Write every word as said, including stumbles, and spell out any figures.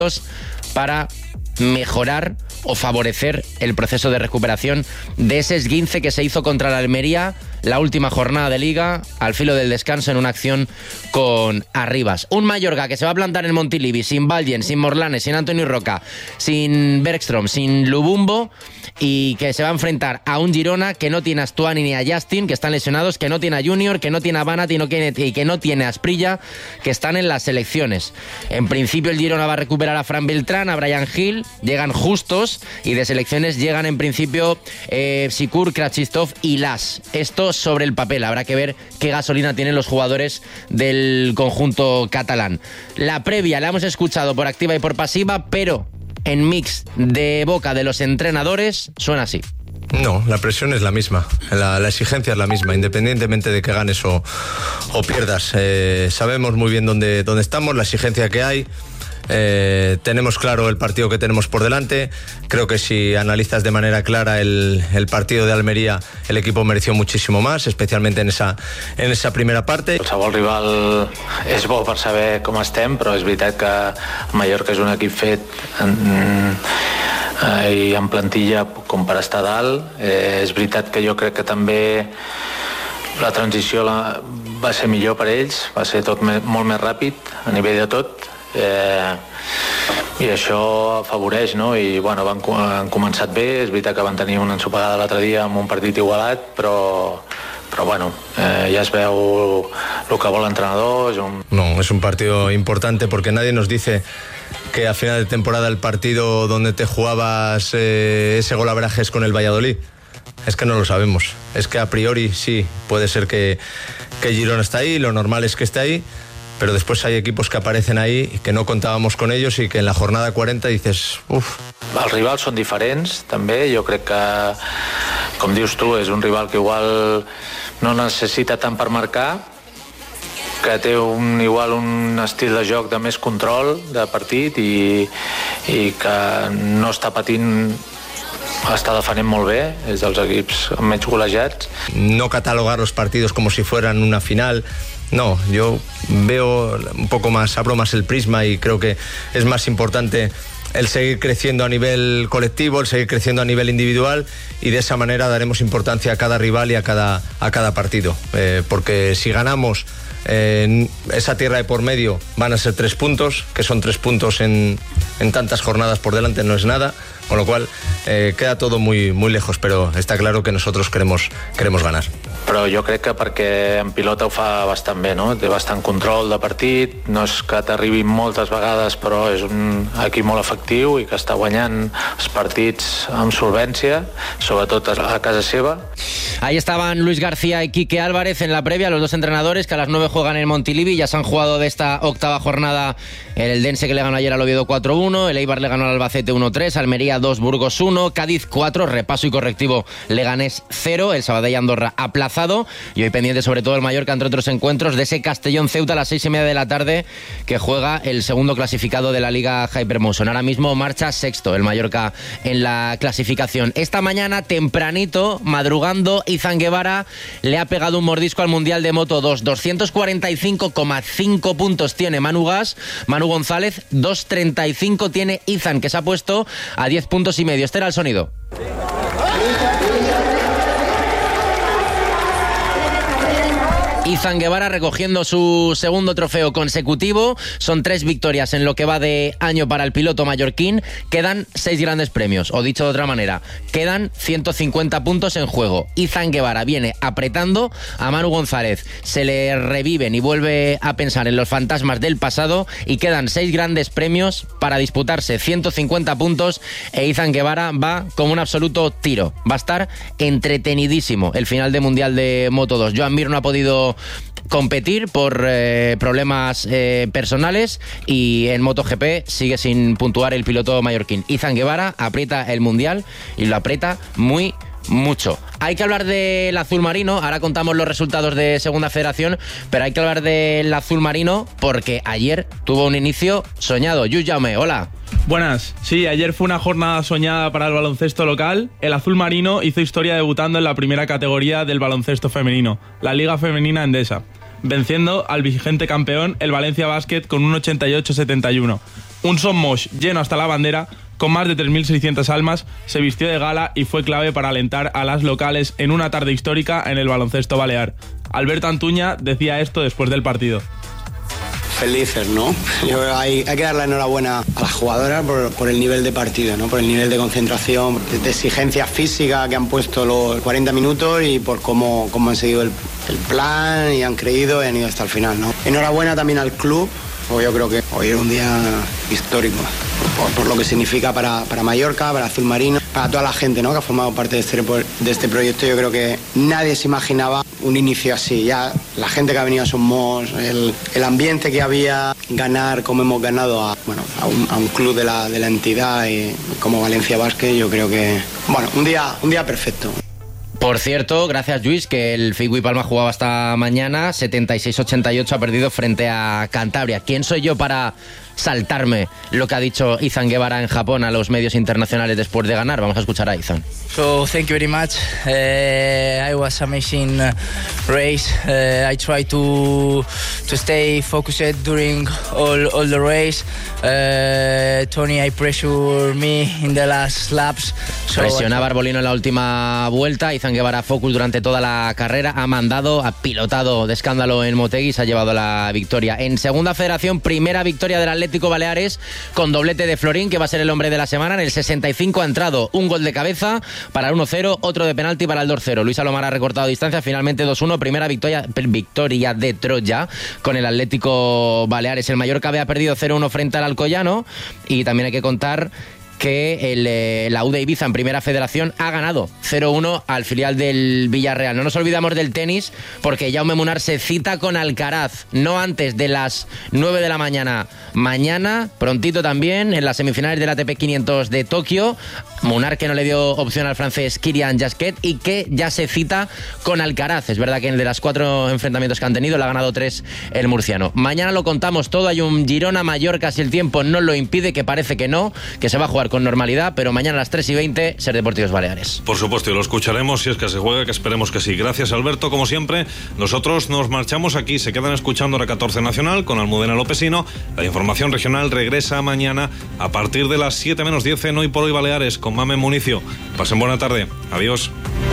para mejorar o favorecer el proceso de recuperación de ese esguince que se hizo contra la Almería la última jornada de Liga, al filo del descanso en una acción con Arribas. Un Mallorca que se va a plantar en Montilivi sin Valjen, sin Morlanes, sin Antonio Roca, sin Bergstrom, sin Lubumbo, y que se va a enfrentar a un Girona que no tiene a Stuani ni a Justin, que están lesionados, que no tiene a Junior, que no tiene a Banat y, no tiene, y que no tiene a Asprilla, que están en las selecciones. En principio el Girona va a recuperar a Fran Beltrán, a Brian Hill, llegan justos, y de selecciones llegan en principio eh, Sikur, Krachistov y Las. Esto sobre el papel, habrá que ver qué gasolina tienen los jugadores del conjunto catalán. La previa la hemos escuchado por activa y por pasiva, pero en mix de boca de los entrenadores suena así. No, la presión es la misma, la, la exigencia es la misma, independientemente de que ganes o, o pierdas. Eh, sabemos muy bien dónde, dónde estamos, la exigencia que hay. Eh, tenemos claro el partido que tenemos por delante. Creo que si analizas de manera clara el, el partido de Almería, el equipo mereció muchísimo más, especialmente en esa, en esa primera parte. Qualsevol rival és bo per saber com estem, però és veritat que Mallorca és un equip fet en, eh, i en plantilla com per estar dalt. Eh, és veritat que jo crec que també la transició la, va ser millor per ells, va ser tot me, molt més ràpid a nivell de tot. Eh, i això afavoreix, no? I bueno, van, han començat bé, és veritat que van tenir una ensopegada l'altre dia amb un partit igualat, però pero bueno, eh, ya es veo lo que va el entrenador. Es un... No, es un partido importante porque nadie nos dice que a final de temporada el partido donde te jugabas eh, ese golaveraje es con el Valladolid. Es que no lo sabemos. Es que a priori sí, puede ser que, que Girona está ahí, lo normal es que esté ahí, pero después hay equipos que aparecen ahí que no contábamos con ellos y que en la jornada cuarenta dices, uff. Els rivals són diferents, també. Jo crec que, com dius tu, és un rival que igual no necessita tant per marcar, que té un, igual un estil de joc de més control de partit i, i que no està patint, està defendent molt bé, és dels equips menys golejats. No catalogar los partidos como si fueran una final. No, yo veo un poco más, abro más el prisma y creo que es más importante el seguir creciendo a nivel colectivo, el seguir creciendo a nivel individual, y de esa manera daremos importancia a cada rival y a cada, a cada partido. Eh, porque si ganamos eh, esa tierra de por medio van a ser tres puntos, que son tres puntos en, en tantas jornadas por delante, no es nada, con lo cual eh, queda todo muy, muy lejos, pero está claro que nosotros queremos, queremos ganar. Però jo crec que perquè en pilota ho fa bastant bé, no? Té bastant control de partit, no és que t'arribi moltes vegades, però és un equip molt efectiu i que està guanyant els partits amb solvència, sobretot a casa seva. Ahí estaban Luis García y Quique Álvarez en la previa, los dos entrenadores que a las nueve juegan en Montilivi. Ya se han jugado de esta octava jornada el Eldense, que le ganó ayer al Oviedo cuatro uno, el Eibar le ganó al Albacete uno tres, Almería dos, Burgos uno, Cádiz cuatro, repaso y correctivo Leganés cero, el Sabadell Andorra aplazado, y hoy pendiente sobre todo el Mallorca, entre otros encuentros, de ese Castellón Ceuta a las seis y media de la tarde, que juega el segundo clasificado de la Liga Hypermotion. Ahora mismo marcha sexto el Mallorca en la clasificación. Esta mañana, tempranito, madrugando, Izan Guevara le ha pegado un mordisco al Mundial de Moto dos. doscientos cuarenta y cinco coma cinco puntos tiene Manu Gas, Manu González, doscientos treinta y cinco tiene Izan, que se ha puesto a diez puntos y medio. Este era el sonido. Izan Guevara recogiendo su segundo trofeo consecutivo. Son tres victorias en lo que va de año para el piloto mallorquín. Quedan seis grandes premios, o dicho de otra manera, quedan ciento cincuenta puntos en juego. Izan Guevara viene apretando a Manu González. Se le reviven y vuelve a pensar en los fantasmas del pasado, y quedan seis grandes premios para disputarse ciento cincuenta puntos, e Izan Guevara va como un absoluto tiro. Va a estar entretenidísimo el final de Mundial de Moto dos. Joan Mir no ha podido competir por eh, problemas eh, personales, y en MotoGP sigue sin puntuar el piloto mallorquín. Izan Guevara aprieta el Mundial y lo aprieta muy mucho. Hay que hablar del azul marino, ahora contamos los resultados de Segunda Federación, pero hay que hablar del azul marino porque ayer tuvo un inicio soñado. Lluís Jaume, hola. Buenas, sí, ayer fue una jornada soñada para el baloncesto local. El azul marino hizo historia debutando en la primera categoría del baloncesto femenino, la Liga Femenina Endesa, venciendo al vigente campeón, el Valencia Basket, con un ochenta y ocho a setenta y uno. Un Son Moix lleno hasta la bandera, con más de tres mil seiscientas almas, se vistió de gala y fue clave para alentar a las locales en una tarde histórica en el baloncesto balear. Alberto Antuña decía esto después del partido. Felices, ¿no? Yo creo que hay, hay que dar la enhorabuena a las jugadoras por, por el nivel de partido, ¿no? Por el nivel de concentración, de, de exigencia física que han puesto los cuarenta minutos y por cómo, cómo han seguido el, el plan y han creído y han ido hasta el final, ¿no? Enhorabuena también al club, porque yo creo que hoy era un día histórico por, por lo que significa para, para Mallorca, para Azul Marino, para toda la gente, ¿no? Que ha formado parte de este, de este proyecto. Yo creo que nadie se imaginaba un inicio así. Ya la gente que ha venido a Somos, el, el ambiente que había, ganar como hemos ganado a, bueno, a, un, a un club de la, de la entidad y como Valencia Basket, yo creo que, bueno, un día, un día perfecto. Por cierto, gracias Luis, que el Figui Palma jugaba hasta mañana, setenta y seis ochenta y ocho ha perdido frente a Cantabria. ¿Quién soy yo para saltarme lo que ha dicho Izan Guevara en Japón a los medios internacionales después de ganar? Vamos a escuchar a Izan. So thank you very much. Uh, I was amazing uh, race. Uh, I tried to to stay focused during all all the race. Uh, Tony, I pressure me in the last laps. So Presionaba Arbolino en la última vuelta. Izan Guevara focus durante toda la carrera. Ha mandado, ha pilotado de escándalo en Motegi. Se ha llevado la victoria. En segunda federación, primera victoria del Atlético Baleares con doblete de Florín, que va a ser el hombre de la semana. En el sesenta y cinco ha entrado un gol de cabeza para el uno cero, otro de penalti para el dos cero. Luis Alomar ha recortado distancia, finalmente dos uno. Primera victoria, victoria de Troya con el Atlético Baleares. El Mallorca había perdido cero uno frente al Alcoyano y también hay que contar que el, eh, la U de Ibiza en primera federación ha ganado cero uno al filial del Villarreal. No nos olvidamos del tenis porque Jaume Munar se cita con Alcaraz, no antes de las nueve de la mañana. Mañana, prontito también, en las semifinales del A T P quinientos de Tokio. Munar, que no le dio opción al francés Kirian Jasquet y que ya se cita con Alcaraz. Es verdad que en de las cuatro enfrentamientos que han tenido le ha ganado tres el murciano. Mañana lo contamos todo. Hay un Girona-Mallorca si el tiempo no lo impide, que parece que no, que se va a jugar con normalidad, pero mañana a las tres y veinte, Ser Deportivos Baleares. Por supuesto, y lo escucharemos si es que se juega, que esperemos que sí. Gracias, Alberto, como siempre. Nosotros nos marchamos aquí, se quedan escuchando Hora catorce Nacional con Almudena Lopesino. La información regional regresa mañana a partir de las siete menos diez en Hoy por Hoy Baleares con Mame Municio. Pasen buena tarde. Adiós.